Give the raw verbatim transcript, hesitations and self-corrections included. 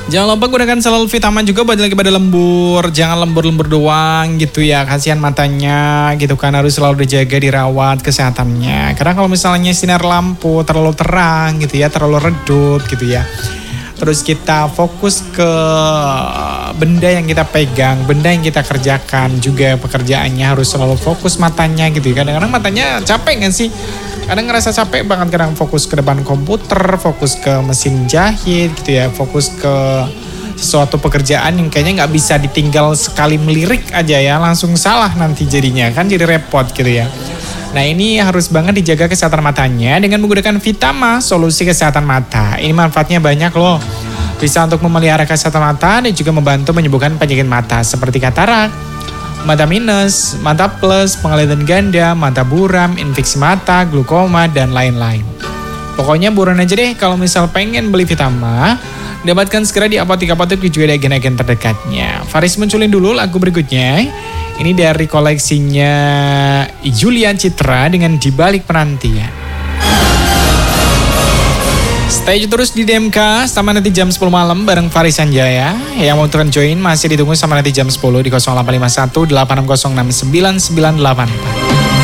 Jangan lupa gunakan selalu vitamin juga buat lagi pada lembur. Jangan lembur-lembur doang gitu ya. Kasihan matanya gitu kan, harus selalu dijaga, dirawat kesehatannya. Karena kalau misalnya sinar lampu terlalu terang gitu ya, terlalu redup gitu ya. Terus kita fokus ke benda yang kita pegang, benda yang kita kerjakan juga pekerjaannya harus selalu fokus matanya gitu ya. Kadang-kadang matanya capek gak sih? Kadang ngerasa capek banget, kadang fokus ke depan komputer, fokus ke mesin jahit gitu ya, fokus ke sesuatu pekerjaan yang kayaknya nggak bisa ditinggal sekali melirik aja ya, langsung salah nanti jadinya, kan jadi repot gitu ya. Nah ini harus banget dijaga kesehatan matanya dengan menggunakan Vitama, solusi kesehatan mata. Ini manfaatnya banyak loh. Bisa untuk memelihara kesehatan mata dan juga membantu menyembuhkan penyakit mata seperti katarak, mata minus, mata plus, penglihatan ganda, mata buram, infeksi mata, glukoma, dan lain-lain. Pokoknya buruan aja deh kalau misal pengen beli Vitama, dapatkan segera di apotek-apotek juga di agen-agen terdekatnya. Faris munculin dulu lagu berikutnya. Ini dari koleksinya Julian Citra dengan Di Balik Penantian. Stay terus di D M K sama nanti jam sepuluh malam bareng Faris Sanjaya. Yang mau turun join masih ditunggu sama nanti jam sepuluh di nol delapan lima satu delapan enam nol enam sembilan sembilan delapan empat.